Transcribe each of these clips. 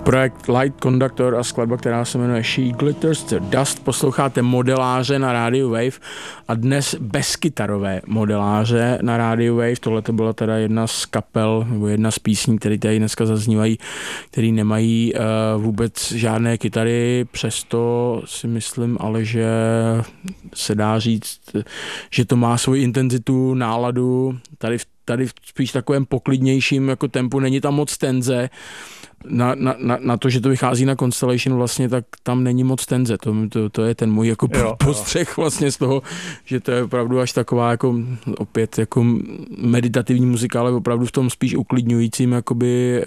projekt Light Conductor a skladba, která se jmenuje She Glitters the Dust. Posloucháte Modeláře na Radio Wave a dnes bezkytarové modeláře na Radio Wave. Tohle to byla teda jedna z kapel, nebo jedna z písní, které tady dneska zaznívají, které nemají vůbec žádné kytary, přesto si myslím ale, že se dá říct, že to má svoji intenzitu, náladu, tady v spíš takovém poklidnějším jako tempu, není tam moc tenze, na to, že to vychází na Constellation vlastně, tak tam není moc tenze. To je ten můj jako postřeh vlastně z toho, že to je opravdu až taková jako opět jako meditativní muzika, ale opravdu v tom spíš uklidňujícím jakoby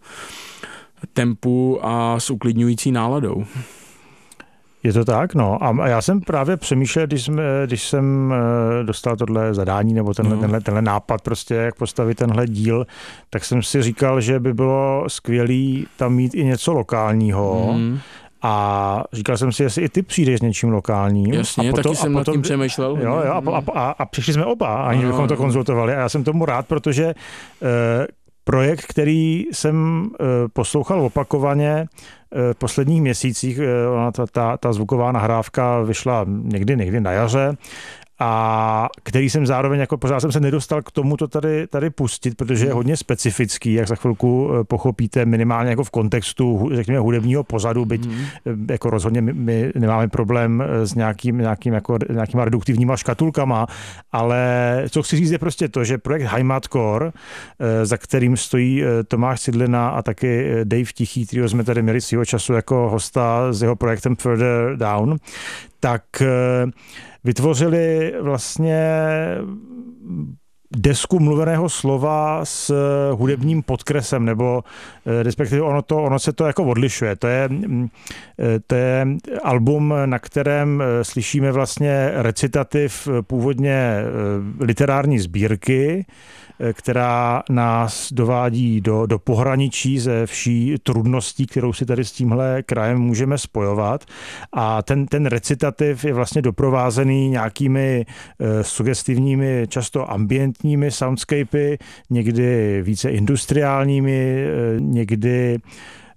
tempu a s uklidňující náladou. Je to tak, no. A já jsem právě přemýšlel, když jsem dostal tohle zadání nebo tenhle nápad prostě, jak postavit tenhle díl, tak jsem si říkal, že by bylo skvělý tam mít i něco lokálního. A říkal jsem si, jestli i ty přijdeš s něčím lokálním. Jasně, taky jsem nad tím přemýšlel. A přišli jsme oba, aniž bychom to konzultovali. A já jsem tomu rád, protože projekt, který jsem poslouchal opakovaně v posledních měsících, ta zvuková nahrávka vyšla někdy na jaře, a který jsem zároveň jako pořád jsem se nedostal k tomu to tady pustit, protože je hodně specifický, jak za chvilku pochopíte, minimálně jako v kontextu, řekněme, hudebního pozadu, byť jako rozhodně my nemáme problém s nějakýma reduktivníma škatulkama, ale co chci říct je prostě to, že projekt Heimatcore, za kterým stojí Tomáš Cidlina a taky Dave Tichý, kterýho jsme tady měli svýho času jako hosta s jeho projektem Further Down, tak vytvořili vlastně desku mluveného slova s hudebním podkresem, nebo respektive ono se to jako odlišuje. To je album, na kterém slyšíme vlastně recitativ původně literární sbírky, která nás dovádí do pohraničí ze vší trudností, kterou si tady s tímhle krajem můžeme spojovat. A ten recitativ je vlastně doprovázený nějakými sugestivními, často ambientními soundscapy, někdy více industriálními, někdy